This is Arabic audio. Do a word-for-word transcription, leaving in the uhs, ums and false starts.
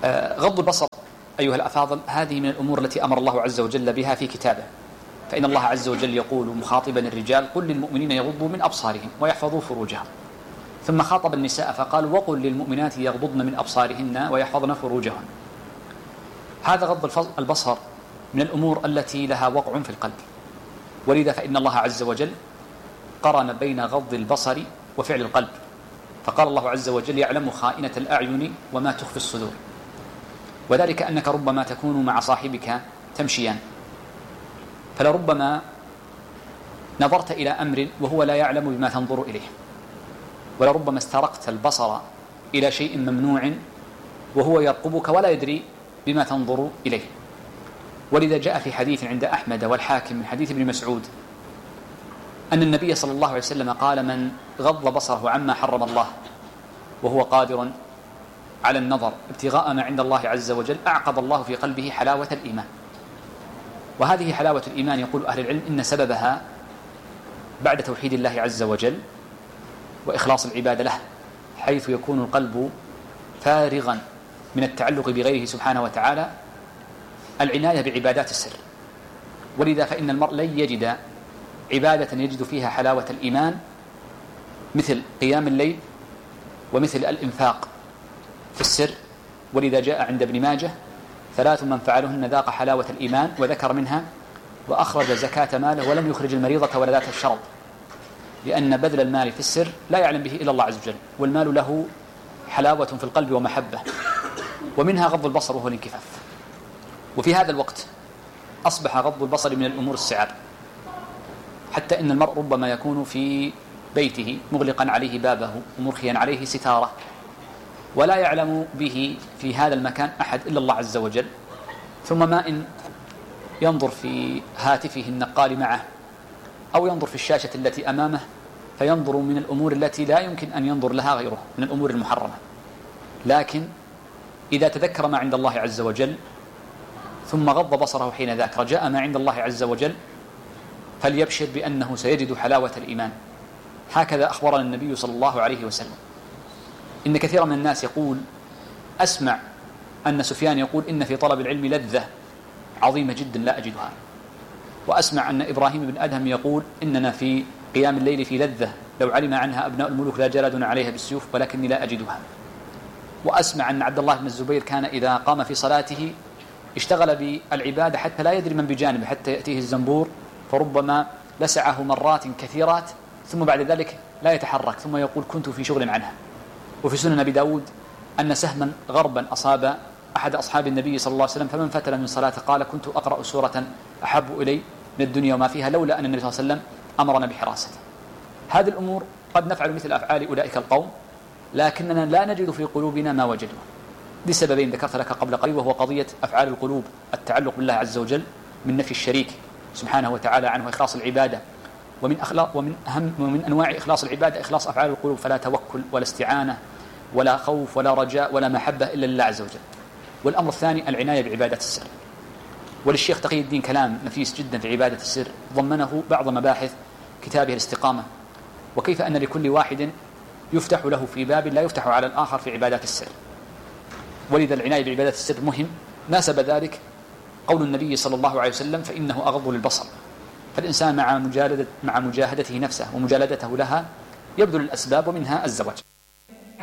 غض البصر أيها الأفاضل هذه من الأمور التي أمر الله عز وجل بها في كتابه، فإن الله عز وجل يقول مخاطبا الرجال: قل للمؤمنين يغضوا من أبصارهم ويحفظوا فروجهم. ثم خاطب النساء فقال: وقل للمؤمنات يغضضن من أبصارهن ويحفظن فروجهن. هذا غض البصر من الأمور التي لها وقع في القلب، ولذا فإن الله عز وجل قرن بين غض البصر وفعل القلب، فقال الله عز وجل: يعلم خائنة الأعين وما تخفي الصدور. وذلك أنك ربما تكون مع صاحبك تمشيان، فلربما نظرت إلى أمر وهو لا يعلم بما تنظر إليه، ولربما استرقت البصر إلى شيء ممنوع وهو يرقبك ولا يدري بما تنظر إليه. ولذا جاء في حديث عند أحمد والحاكم من حديث ابن مسعود أن النبي صلى الله عليه وسلم قال: من غض بصره عما حرم الله وهو قادر على النظر ابتغاء ما عند الله عز وجل أعقد الله في قلبه حلاوة الإيمان. وهذه حلاوة الإيمان يقول أهل العلم إن سببها بعد توحيد الله عز وجل وإخلاص العبادة له، حيث يكون القلب فارغا من التعلق بغيره سبحانه وتعالى، العناية بعبادات السر. ولذا فإن المرء لن يجد عبادة يجد فيها حلاوة الإيمان مثل قيام الليل ومثل الإنفاق في السر. ولذا جاء عند ابن ماجه: ثلاث من فعلهن ذاق حلاوة الإيمان، وذكر منها: وأخرج زكاة ماله ولم يخرج المريضة ولا ذات الشرب، لأن بذل المال في السر لا يعلم به إلا الله عز وجل، والمال له حلاوة في القلب ومحبة. ومنها غض البصر وهو الانكفاف. وفي هذا الوقت أصبح غض البصر من الأمور الصعاب، حتى إن المرء ربما يكون في بيته مغلقا عليه بابه ومرخيا عليه ستارة، ولا يعلم به في هذا المكان أحد إلا الله عز وجل، ثم ما إن ينظر في هاتفه النقال معه أو ينظر في الشاشة التي أمامه فينظر من الأمور التي لا يمكن أن ينظر لها غيره من الأمور المحرمة. لكن إذا تذكر ما عند الله عز وجل ثم غض بصره حين ذاك رجاء ما عند الله عز وجل فليبشر بأنه سيجد حلاوة الإيمان. هكذا أخبرنا النبي صلى الله عليه وسلم. إن كثيرا من الناس يقول: أسمع أن سفيان يقول إن في طلب العلم لذة عظيمة جدا لا أجدها، وأسمع أن إبراهيم بن أدهم يقول إننا في قيام الليل في لذة لو علم عنها أبناء الملوك لا جلدنا عليها بالسيوف ولكني لا أجدها. وأسمع أن عبد الله بن الزبير كان إذا قام في صلاته اشتغل بالعبادة حتى لا يدري من بجانبه حتى يأتيه الزنبور فربما لسعه مرات كثيرات ثم بعد ذلك لا يتحرك ثم يقول كنت في شغل عنها. وفي سنن أبي داود أن سهما غربا أصاب أحد أصحاب النبي صلى الله عليه وسلم فمن فتل من صلاته قال كنت أقرأ سورة أحب إلي من الدنيا وما فيها لولا أن النبي صلى الله عليه وسلم أمرنا بحراسته. هذه الأمور قد نفعل مثل أفعال أولئك القوم، لكننا لا نجد في قلوبنا ما وجدوا لسببين ذكرت لك قبل قليل، وهو قضية أفعال القلوب التعلق بالله عز وجل من نفي الشريك سبحانه وتعالى عنه وإخلاص العبادة، ومن أخلاق ومن أهم ومن أنواع إخلاص العبادة إخلاص أفعال القلوب، فلا توكل ولا استعانة ولا خوف ولا رجاء ولا محبة إلا لله عز وجل. والأمر الثاني العناية بعبادة السر. وللشيخ تقي الدين كلام نفيس جدا في عبادة السر ضمنه بعض مباحث كتابه الاستقامة، وكيف أن لكل واحد يفتح له في باب لا يفتح على الآخر في عبادات السر. ولذا العناية بعبادة السر مهم. ناسب ذلك قول النبي صلى الله عليه وسلم فإنه أغض للبصر. فالإنسان مع مجالدة مع مجاهدته نفسه ومجالدته لها يبذل الأسباب ومنها الزواج.